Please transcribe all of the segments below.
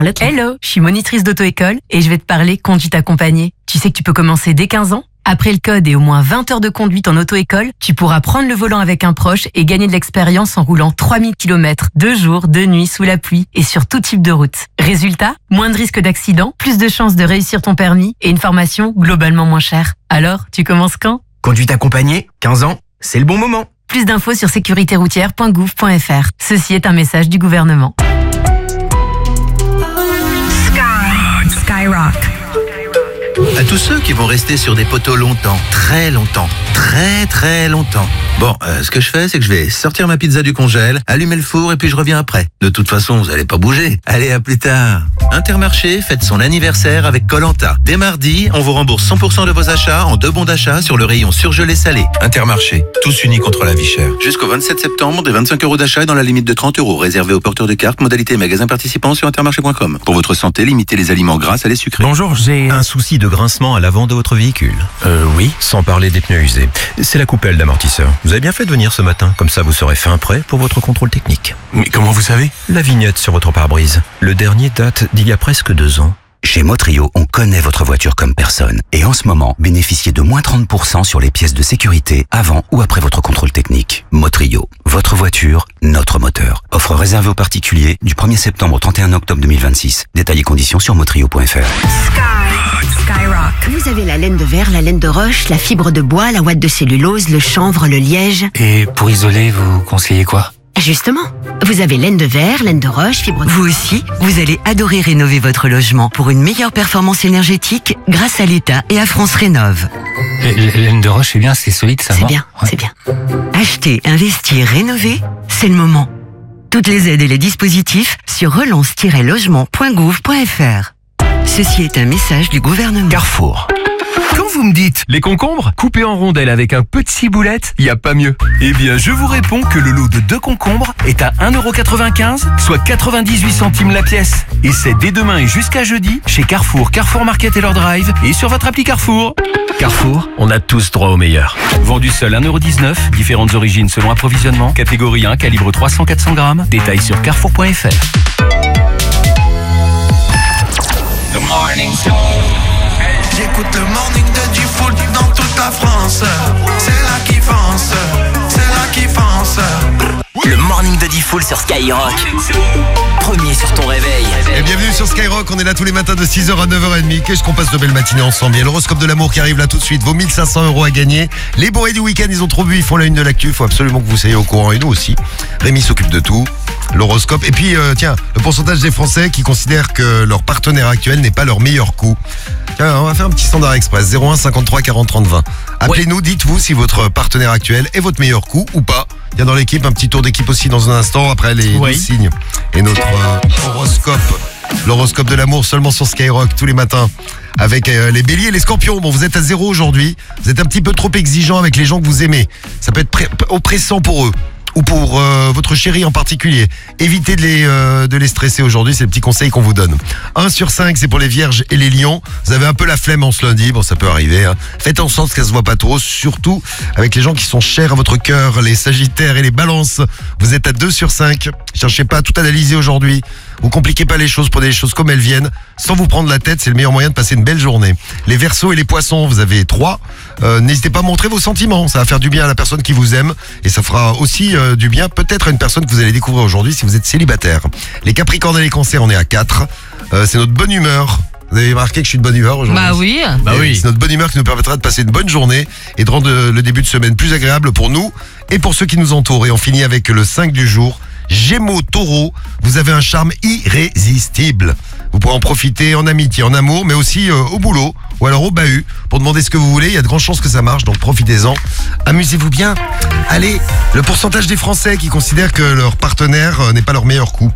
Hello, je suis monitrice d'auto-école et je vais te parler conduite accompagnée. Tu sais que tu peux commencer dès 15 ans? Après le code et au moins 20 heures de conduite en auto-école, tu pourras prendre le volant avec un proche et gagner de l'expérience en roulant 3000 km, 2 jours, 2 nuits, sous la pluie et sur tout type de route. Résultat, moins de risques d'accident, plus de chances de réussir ton permis et une formation globalement moins chère. Alors, tu commences quand? Conduite accompagnée, 15 ans, c'est le bon moment. Plus d'infos sur sécuritéroutière.gouv.fr. Ceci est un message du gouvernement. Skyrock. À tous ceux qui vont rester sur des poteaux longtemps, très longtemps, très longtemps. Bon, ce que je fais, c'est que je vais sortir ma pizza du congèle, allumer le four et puis je reviens après. De toute façon, vous allez pas bouger. Allez, à plus tard. Intermarché fête son anniversaire avec Koh-Lanta. Dès mardi, on vous rembourse 100% de vos achats en 2 bons d'achat sur le rayon surgelé salé. Intermarché, tous unis contre la vie chère. Jusqu'au 27 septembre, des 25 € d'achat dans la limite de 30 €, réservé aux porteurs de cartes, modalité magasin participant sur intermarché.com. Pour votre santé, limitez les aliments gras, salés, sucrés. Bonjour, j'ai un souci de grincement à l'avant de votre véhicule. Oui. Sans parler des pneus usés. C'est la coupelle d'amortisseur. Vous avez bien fait de venir ce matin, comme ça vous serez fin prêt pour votre contrôle technique. Mais comment vous savez? La vignette sur votre pare-brise. Le dernier date d'il y a presque 2 ans. Chez Motrio, on connaît votre voiture comme personne. Et en ce moment, bénéficiez de moins 30% sur les pièces de sécurité avant ou après votre contrôle technique. Motrio, votre voiture, notre moteur. Offre réservée aux particuliers du 1er septembre au 31 octobre 2026. Détails et conditions sur motrio.fr. Skyrock. Vous avez la laine de verre, la laine de roche, la fibre de bois, la ouate de cellulose, le chanvre, le liège. Et pour isoler, vous conseillez quoi? Justement, vous avez laine de verre, laine de roche, fibre de... Vous aussi, vous allez adorer rénover votre logement pour une meilleure performance énergétique grâce à l'État et à France Rénov'. Laine de roche, c'est bien, c'est solide, ça va? C'est bien, ouais. c'est bien. Acheter, investir, rénover, c'est le moment. Toutes les aides et les dispositifs sur relance-logement.gouv.fr. Ceci est un message du gouvernement. Carrefour. Quand vous me dites les concombres coupés en rondelles avec un petit ciboulette, y a pas mieux. Eh bien, je vous réponds que le lot de 2 concombres est à 1,95 €, soit 98 centimes la pièce. Et c'est dès demain et jusqu'à jeudi chez Carrefour, Carrefour Market et leur drive et sur votre appli Carrefour. Carrefour, on a tous droit au meilleur. Vendu seul 1,19 €, différentes origines selon approvisionnement, catégorie 1, calibre 300-400 grammes. Détails sur carrefour.fr. J'écoute le morning de Diffoul dans toute la France. C'est là qui fonce, c'est là qui fonce. Le morning de Diffoul sur Skyrock. Premier sur ton réveil. Et bienvenue sur Skyrock, on est là tous les matins de 6h à 9h30. Qu'est-ce qu'on passe de belles matinées ensemble? Il y a l'horoscope de l'amour qui arrive là tout de suite, vaut 1500 € à gagner. Les bourrés du week-end, ils ont trop bu, ils font la une de l'actu, il faut absolument que vous soyez au courant et nous aussi. Rémi s'occupe de tout, l'horoscope. Et puis tiens, le pourcentage des Français qui considèrent que leur partenaire actuel n'est pas leur meilleur coup. Tiens, on va faire un petit standard express, 01 53 40 30 20. Appelez-nous, dites-vous si votre partenaire actuel est votre meilleur coup ou pas. Il y a dans l'équipe un petit tour d'équipe aussi dans un instant, après les 12 signes. Et notre horoscope, l'horoscope de l'amour seulement sur Skyrock tous les matins. Avec les béliers et les scorpions. Bon, vous êtes à 0 aujourd'hui. Vous êtes un petit peu trop exigeant avec les gens que vous aimez. Ça peut être oppressant pour eux. Ou pour votre chérie en particulier. Évitez de les stresser aujourd'hui, c'est le petit conseil qu'on vous donne. 1 sur 5, c'est pour les vierges et les lions. Vous avez un peu la flemme en ce lundi, bon ça peut arriver. Hein. Faites en sorte que ça se voit pas trop, surtout avec les gens qui sont chers à votre cœur, les sagittaires et les balances. Vous êtes à 2 sur 5. Cherchez pas à tout analyser aujourd'hui. Vous compliquez pas les choses, prenez les choses comme elles viennent. Sans vous prendre la tête, c'est le meilleur moyen de passer une belle journée. Les Verseaux et les Poissons, vous avez 3. N'hésitez pas à montrer vos sentiments. Ça va faire du bien à la personne qui vous aime. Et ça fera aussi du bien peut-être à une personne que vous allez découvrir aujourd'hui si vous êtes célibataire. Les Capricornes et les Cancers, on est à 4. C'est notre bonne humeur. Vous avez remarqué que je suis de bonne humeur aujourd'hui? Bah oui. C'est notre bonne humeur qui nous permettra de passer une bonne journée et de rendre le début de semaine plus agréable pour nous et pour ceux qui nous entourent. Et on finit avec le 5 du jour. Gémeaux, Taureau, vous avez un charme irrésistible. Vous pourrez en profiter en amitié, en amour, mais aussi au boulot ou alors au bahut pour demander ce que vous voulez. Il y a de grandes chances que ça marche, donc profitez-en. Amusez-vous bien. Allez, le pourcentage des Français qui considèrent que leur partenaire n'est pas leur meilleur coup.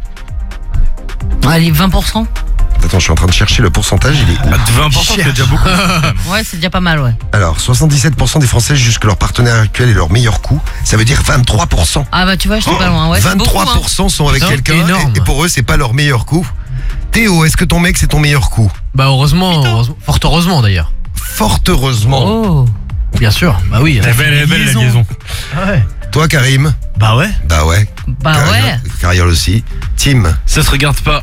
Allez, 20%. Attends, je suis en train de chercher le pourcentage, il est... 20%, c'est déjà beaucoup. Ouais, c'est déjà pas mal, ouais. Alors, 77% des Français jugent que leur partenaire actuel est leur meilleur coup. Ça veut dire 23%. Ah bah tu vois, j'étais pas loin. Ouais, 23% beaucoup, hein. sont avec quelqu'un et pour eux, c'est pas leur meilleur coup. Théo, est-ce que ton mec, c'est ton meilleur coup? Bah heureusement, fort heureusement d'ailleurs. Fort heureusement. Oh. Bien sûr, bah oui. Elle est belle la liaison. Ah ouais. Toi, Karim? Bah ouais. Cariole aussi. Tim. Ça se regarde pas.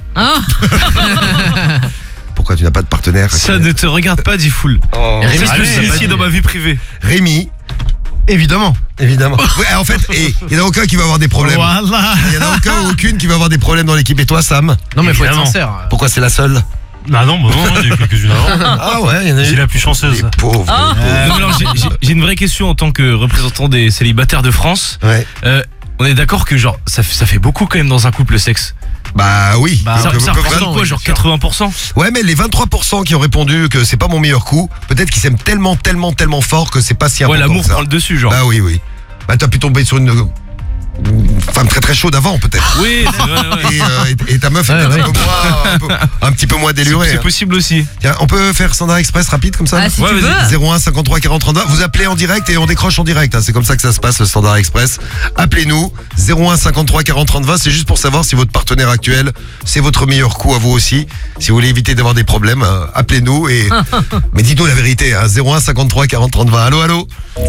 Pourquoi tu n'as pas de partenaire? Ça ne te regarde pas, Diffoul. Rémi, je suis ici dans ma vie privée. Rémi. Évidemment. Ouais, en fait, il n'y en a aucun qui va avoir des problèmes. Voilà. Il n'y en a aucun ou aucune qui va avoir des problèmes dans l'équipe. Et toi, Sam? Non, mais faut être sincère. Pourquoi c'est la seule? Bah non, il y a eu quelques-unes avant. Ah ouais, il y en a eu. C'est la plus chanceuse. Pauvre. J'ai une vraie question en tant que représentant des célibataires de France. Ouais. On est d'accord que genre ça fait beaucoup quand même dans un couple, le sexe. Bah oui. Ça représente quoi, genre 80%? Ouais, mais les 23% qui ont répondu que c'est pas mon meilleur coup, peut-être qu'ils s'aiment tellement fort que c'est pas si important. Ouais, l'amour que ça. prend le dessus, genre. Bah oui. Bah t'as pu tomber sur une femme très très chaude avant, peut-être. Oui, c'est vrai. Et ta meuf est un petit peu moins délurée. C'est possible aussi. Tiens, on peut faire Standard Express rapide comme ça? Ah, si tu veux. 01 53 40 32. Vous appelez en direct et on décroche en direct. C'est comme ça que ça se passe, le Standard Express. Appelez-nous 01 53 40 32. C'est juste pour savoir si votre partenaire actuel, c'est votre meilleur coup à vous aussi. Si vous voulez éviter d'avoir des problèmes, appelez-nous et mais dites-nous la vérité. 01 53 40 32. Allô.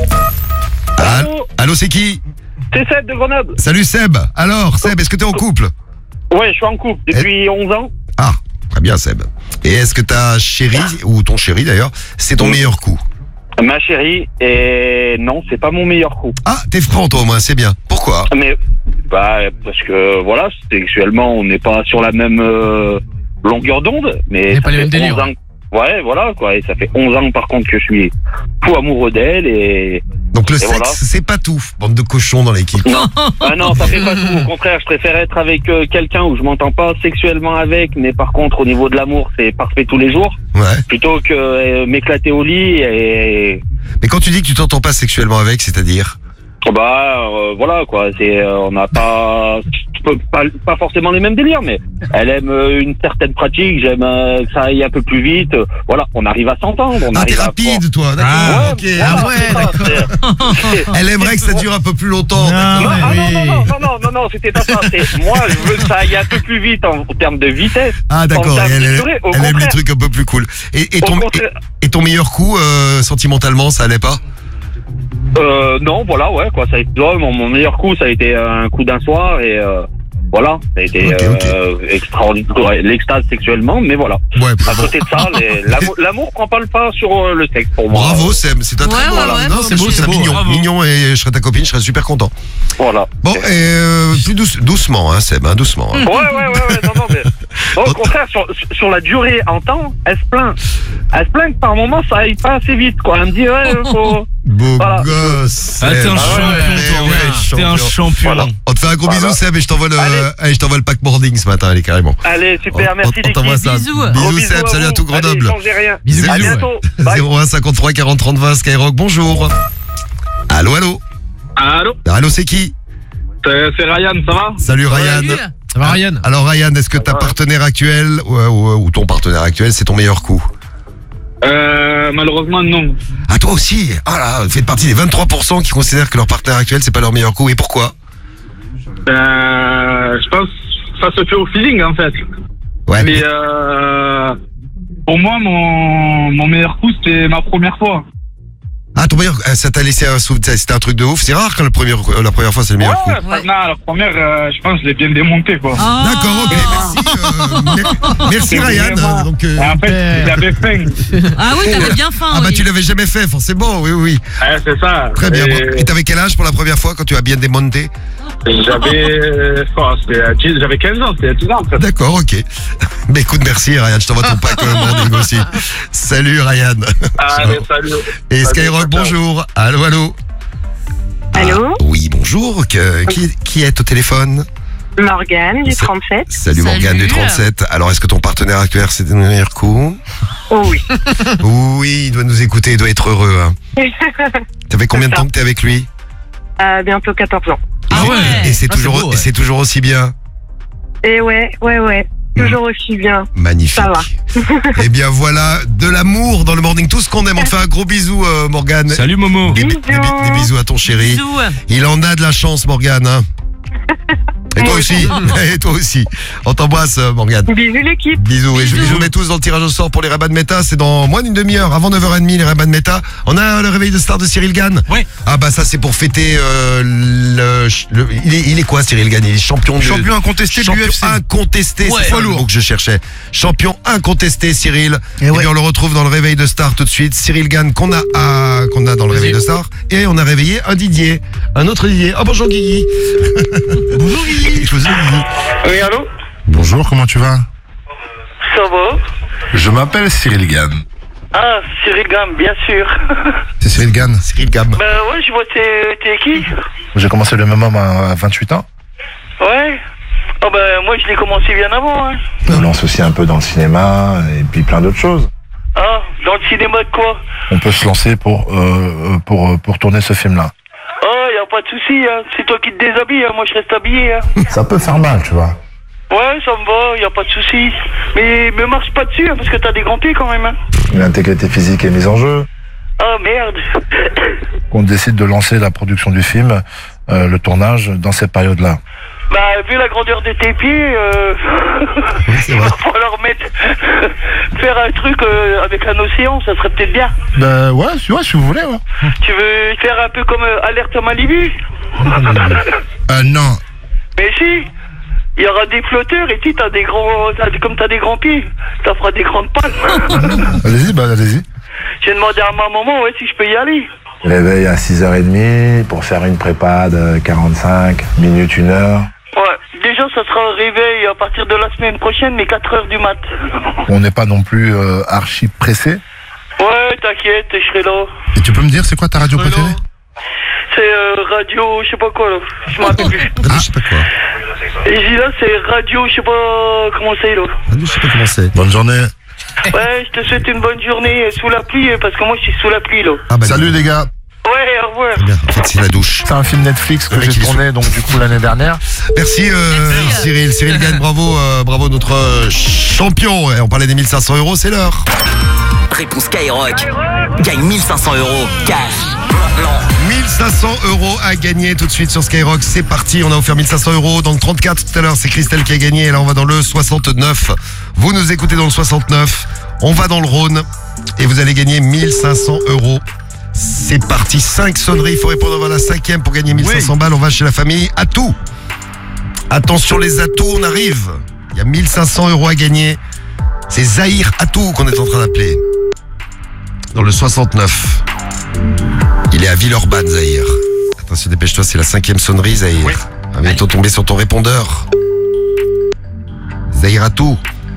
Allô, c'est qui? C'est Seb de Grenoble. Salut Seb. Alors Seb, est-ce que t'es en couple? Ouais, je suis en couple depuis 11 ans. Ah, très bien Seb. Et est-ce que ta chérie, ou ton chéri d'ailleurs, c'est ton meilleur coup? Ma chérie, et non, c'est pas mon meilleur coup. Ah, t'es franc toi au moins, c'est bien. Pourquoi? Mais, parce que voilà, sexuellement, on n'est pas sur la même longueur d'onde. Mais pas les mêmes délires. Ouais, voilà, quoi. Et ça fait 11 ans, par contre, que je suis fou amoureux d'elle et... Donc le sexe, voilà. c'est pas tout, bande de cochons dans l'équipe. Non, non, ça fait pas tout. Au contraire, je préfère être avec quelqu'un où je m'entends pas sexuellement avec, mais par contre, au niveau de l'amour, c'est parfait tous les jours. Ouais. Plutôt que m'éclater au lit et... Mais quand tu dis que tu t'entends pas sexuellement avec, c'est-à-dire? Voilà, quoi. On n'a pas forcément les mêmes délires, mais elle aime une certaine pratique, j'aime que ça aille un peu plus vite. Voilà, on arrive à s'entendre. T'es rapide, toi, d'accord. Ok. Elle aimerait que ça dure un peu plus longtemps. Non, c'était pas ça. Moi, je veux que ça aille un peu plus vite en termes de vitesse. Ah, d'accord. Elle aime les trucs un peu plus cool. Et ton meilleur coup, sentimentalement, ça allait pas? Non, voilà, ouais, quoi. Ça a été, mon meilleur coup, ça a été un coup d'un soir et voilà, ça a été extraordinaire, l'extase sexuellement, mais voilà. Ouais, à côté de ça, l'amour prend pas le pas sur le sexe pour moi. Bravo, c'est un très bon. Non, c'est beau, c'est mignon. Mignon et je serais ta copine, je serais super content. Voilà. Bon, et plus doucement, Seb, doucement. Ouais, non, mais au contraire, sur la durée en temps, elle se plaint. Elle se plaint que par moment, ça aille pas assez vite, quoi. Elle me dit, faut... Beau gosse. Ah, t'es un champion, t'es un champion. Voilà. On te fait un gros bisou, Seb, et je t'envoie le pack boarding ce matin, allez, carrément. Allez, super, merci l'équipe. Bisous, Seb, salut à tout Grenoble. Bisous, à bientôt. 01 53 40 30 20, Skyrock, bonjour. Allô. Allô, c'est qui? C'est Ryan, ça va? Salut Ryan. Ça va Ryan? Alors Ryan, est-ce que ta partenaire actuelle ou ton partenaire actuel, c'est ton meilleur coup? Malheureusement, non. Ah, toi aussi? Ah là, vous faites partie des 23% qui considèrent que leur partenaire actuel, c'est pas leur meilleur coup. Et pourquoi? Je pense que ça se fait au feeling, en fait. Ouais. Mais pour moi, mon meilleur coup, c'était ma première fois. Ah, ton meilleur, ça t'a laissé un souvenir, c'était un truc de ouf. C'est rare quand la première fois, c'est le meilleur coup. Non, la première, je pense que je l'ai bien démonté, quoi. D'accord, ok, merci Ryan. Donc, en fait, j'avais faim. Ah oui, t'avais bien faim. Ah bah tu l'avais jamais fait, forcément, oui. Ouais, c'est ça. Très bien. Et t'avais quel âge pour la première fois quand tu as bien démonté? J'avais 15 ans, c'était 10 ans. D'accord, ok. Mais écoute, merci Ryan, je t'envoie ton pack morning aussi. Salut Ryan. Allez, salut. Et Skyrock, bonjour. Allô. Allô? Oui, bonjour. Qui est au téléphone? Morgane du 37. Salut Morgane du 37. Alors, est-ce que ton partenaire actuel, c'est ton meilleur coup? Oh oui. Oui, il doit nous écouter, il doit être heureux. Ça fait combien de temps que t'es avec lui? Bientôt 14 ans. Ah ouais. Et c'est toujours aussi bien? Et ouais. Toujours aussi bien. Magnifique. Ça va. Eh bien voilà, de l'amour dans le morning, tout ce qu'on aime. On te fait un gros bisou, Morgane. Salut Momo. Des bisous à ton chéri. Bisous. Il en a de la chance, Morgane. Et toi aussi. Et toi aussi. On t'embrasse, Morgane. Bisous l'équipe. Bisous. Et je vous mets tous dans le tirage au sort pour les Ray-Ban Meta. C'est dans moins d'une demi-heure, avant 9h30, les Ray-Ban Meta. On a le réveil de star de Cyril Gann. Oui. Ah bah ça c'est pour fêter il est quoi Cyril Gann? Il est champion incontesté de l'UFC. Incontesté, Ouais. c'est ça le mot que je cherchais. Champion incontesté Cyril. Et bien on le retrouve dans le réveil de star tout de suite. Cyril Gann qu'on a dans le réveil de star. Et on a réveillé un Didier. Un autre Didier. Oh bonjour Guigui. Bonjour Guigui. Oui, allô? Bonjour, comment tu vas? Ça va? Je m'appelle Cyril Gann. Ah, Cyril Gann, bien sûr. C'est Cyril Gann. Cyril Gann. Ben ouais, je vois t'es qui? J'ai commencé le même homme à 28 ans. Ouais. Oh ben moi je l'ai commencé bien avant. Hein. On lance aussi un peu dans le cinéma et puis plein d'autres choses. Ah, dans le cinéma de quoi? On peut se lancer pour tourner ce film-là. Oh, y a pas de souci, hein. C'est toi qui te déshabilles, hein. Moi je reste habillé. Hein. Ça peut faire mal, tu vois. Ouais, ça me va, y a pas de souci. Mais me marche pas dessus, hein, parce que t'as des grands pieds quand même. Hein. L'intégrité physique est mise en jeu. Oh merde. On décide de lancer la production du film, le tournage, dans cette période-là. Bah, vu la grandeur de tes pieds, il va falloir faire un truc avec un océan, ça serait peut-être bien. Ben ouais, si vous voulez, ouais. Tu veux faire un peu comme Alerte Malibu? Non. Mais si, il y aura des flotteurs et si t'as des grands pieds, ça fera des grandes palmes. Allez-y. J'ai demandé à ma maman si je peux y aller. Réveil à 6h30 pour faire une prépa de 45 minutes, 1 heure. Ouais, déjà ça sera un réveil à partir de la semaine prochaine, mais 4h du mat. On n'est pas non plus archi pressé. Ouais, t'inquiète, je serai là. Et tu peux me dire c'est quoi ta radio préférée? C'est radio, je sais pas quoi là, je m'en rappelle plus. Je sais pas quoi. Et j'ai là c'est radio, je sais pas comment c'est là. Je sais pas comment c'est. Bonne journée. Ouais, je te souhaite une bonne journée sous la pluie, parce que moi je suis sous la pluie là. Salut les gars. Ouais, au revoir. Bien, en fait c'est la douche. C'est un film Netflix que j'ai tourné donc du coup l'année dernière. Merci Cyril Gann, bravo notre champion. Et on parlait des 1500 €, c'est l'heure. Réponse Skyrock. Gagne 1500 € cash. Maintenant. 1500 € à gagner tout de suite sur Skyrock. C'est parti, on a offert 1500 € dans le 34 tout à l'heure. C'est Christelle qui a gagné. Et là, on va dans le 69. Vous nous écoutez dans le 69. On va dans le Rhône. Et vous allez gagner 1500 €. C'est parti. 5 sonneries. Il faut répondre avant la 5e pour gagner 1500 balles. On va chez la famille Atout. Attention les Atouts, on arrive. Il y a 1500 € à gagner. C'est Zahir Atout qu'on est en train d'appeler. Dans le 69. Il est à Villeurbanne, Zahir. Attention, dépêche-toi, c'est la 5e sonnerie, Zahir. Oui. Va bientôt tomber sur ton répondeur. Zahir Atout.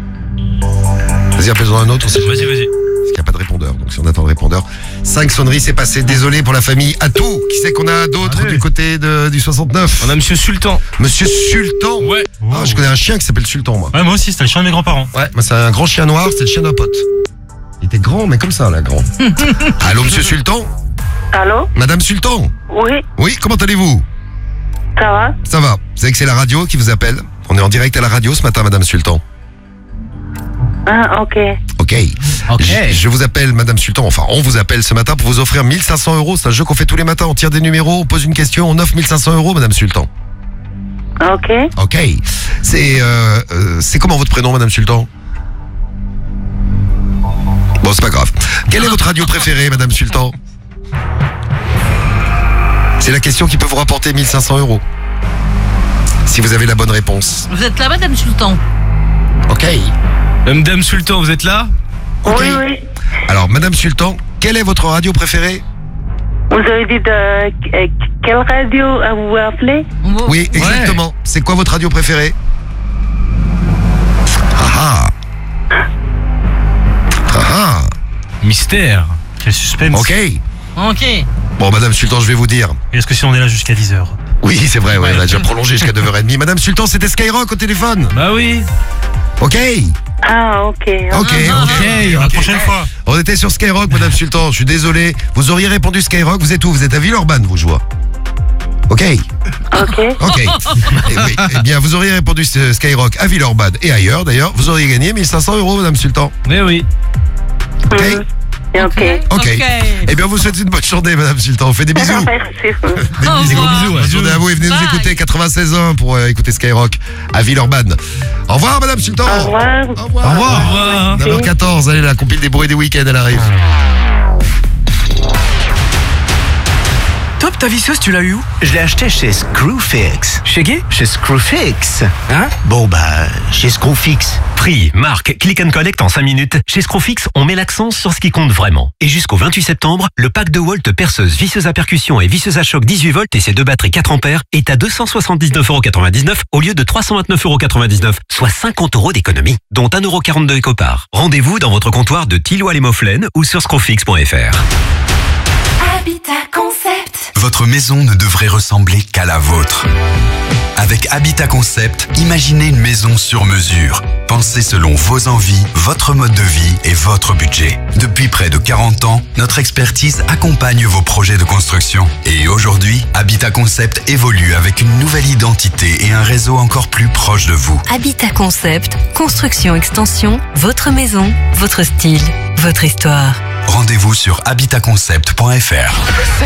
Vas-y, appelle-en un autre. Vas-y. Parce qu'il n'y a pas de répondeur. Donc si on attend le répondeur. 5 sonneries, c'est passé. Désolé pour la famille Atout. Qui c'est qu'on a d'autres du côté du 69? On a Monsieur Sultan. Monsieur Sultan? Ouais. Ah, je connais un chien qui s'appelle Sultan, moi. Ouais, moi aussi, c'était le chien de mes grands-parents. Ouais, moi c'est un grand chien noir, c'est le chien d'un pote. Il était grand, mais comme ça, là, grand. Allô, Monsieur Sultan? Allô? Madame Sultan? Oui, Oui, comment allez-vous? ça va? Ça va. Vous savez que c'est la radio qui vous appelle. On est en direct à la radio ce matin, Madame Sultan. Ah, ok. Ok. Je vous appelle, Madame Sultan, enfin, on vous appelle ce matin pour vous offrir 1500 €. C'est un jeu qu'on fait tous les matins. On tire des numéros, on pose une question, on offre 1500 €, Madame Sultan. Ok. Ok. C'est comment votre prénom, Madame Sultan? Bon, c'est pas grave. Quelle est votre radio préférée, Madame Sultan? C'est la question qui peut vous rapporter 1500 €. Si vous avez la bonne réponse. Vous êtes là, Madame Sultan? Ok. Madame Sultan, vous êtes là? Okay. Oui. Alors, Madame Sultan, quelle est votre radio préférée? Vous avez dit de quelle radio vous appelez? Oui, exactement. Ouais. C'est quoi votre radio préférée? Mystère. Quel suspense. Ok. Ok. Bon, Madame Sultan, je vais vous dire. Est-ce que si on est là jusqu'à 10h? Oui, c'est vrai, ouais, on a déjà prolongé jusqu'à 9h30. Madame Sultan, c'était Skyrock au téléphone? Bah oui. Ok. Ah, ok. Ok. La prochaine fois. On était sur Skyrock, Madame Sultan, je suis désolé. Vous auriez répondu Skyrock, vous êtes où? Vous êtes à Villeurbanne, vous, je vois. Ok. Eh bien, vous auriez répondu Skyrock à Villeurbanne et ailleurs, d'ailleurs. Vous auriez gagné 1500 €, Madame Sultan. Mais oui. Ok. Ok. Eh bien, on vous souhaite une bonne journée, Madame Sultan. On fait des bisous. Merci. Des gros bisous. Bonne journée à vous et venez nous écouter 96.1 pour écouter Skyrock à Villeurbanne. Au revoir, Madame Sultan. Au revoir. Au revoir. 9h14, allez, la compile des bruits des week-ends, elle arrive. Top, ta visseuse, tu l'as eu où? Je l'ai acheté chez Screwfix. Chez qui? Chez Screwfix. Hein? Bon, chez Screwfix. Prix, marque, click and collect en 5 minutes. Chez Screwfix, on met l'accent sur ce qui compte vraiment. Et jusqu'au 28 septembre, le pack de Walt perceuse, visseuse à percussion et visseuse à choc 18 volts et ses 2 batteries 4 ampères est à 279,99€ au lieu de 329,99€, soit 50 € d'économie, dont 1,42€ éco-part. Rendez-vous dans votre comptoir de Thilo à Lémoflène ou sur screwfix.fr. Habitat Concept. Votre maison ne devrait ressembler qu'à la vôtre. Avec Habitat Concept, imaginez une maison sur mesure. Pensez selon vos envies, votre mode de vie et votre budget. Depuis près de 40 ans, notre expertise accompagne vos projets de construction. Et aujourd'hui, Habitat Concept évolue avec une nouvelle identité et un réseau encore plus proche de vous. Habitat Concept, construction extension, votre maison, votre style, votre histoire. Rendez-vous sur habitatconcept.fr.